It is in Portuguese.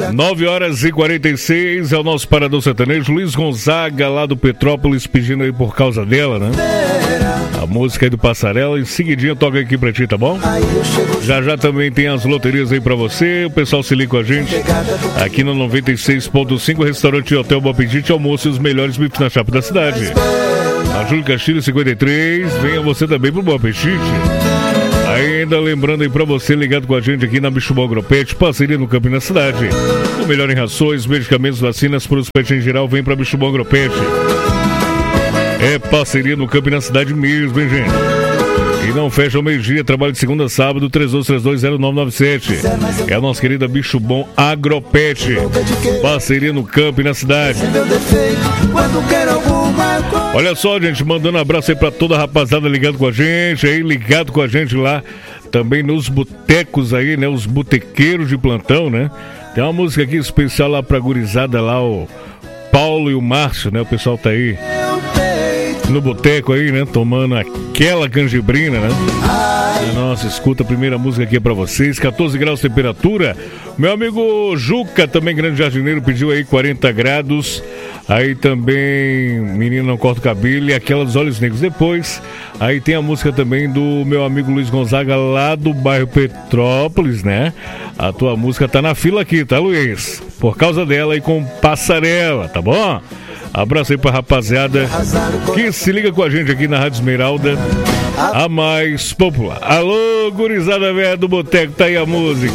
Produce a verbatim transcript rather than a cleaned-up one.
nove horas e quarenta e seis é o nosso Parador Sertanejo. Luiz Gonzaga, lá do Petrópolis, pedindo aí Por Causa Dela, né? A música aí do Passarela. Em seguidinha toca aqui pra ti, tá bom? Já já também tem as loterias aí pra você. O pessoal se liga com a gente aqui no noventa e seis ponto cinco, restaurante e hotel Bom Apetite, almoço e os melhores bifes na chapa da cidade. A Júlio Castilho cinquenta e três, venha você também pro Bom Apetite. Ainda lembrando aí pra você ligado com a gente aqui na Bicho Bom Agropet, parceria no campo e na cidade. O melhor em rações, medicamentos, vacinas, para os pets em geral, vem pra Bicho Bom Agropet. É parceria no campo e na cidade mesmo, hein, gente? E não fecha ao meio-dia, trabalho de segunda a sábado, três dois três dois zero nove nove sete. É a nossa querida Bicho Bom Agropet. Parceria no campo e na cidade. Olha só, gente, mandando um abraço aí pra toda a rapaziada ligado com a gente, aí ligado com a gente lá, também nos botecos aí, né, os botequeiros de plantão, né? Tem uma música aqui especial lá pra gurizada lá, o Paulo e o Márcio, né? O pessoal tá aí no boteco aí, né? Tomando aquela canjibrina, né? Nossa, escuta a primeira música aqui pra vocês. catorze graus de temperatura. Meu amigo Juca, também grande jardineiro, pediu aí quarenta graus. Aí também Menino Não Corta o Cabelo e Aquela dos Olhos Negros. Depois, aí tem a música também do meu amigo Luiz Gonzaga, lá do bairro Petrópolis, né? A tua música tá na fila aqui, tá, Luiz? Por Causa Dela e com Passarela, tá bom? Abraço aí pra rapaziada que se liga com a gente aqui na Rádio Esmeralda, a mais popular. Alô, gurizada velha do boteco, tá aí a música.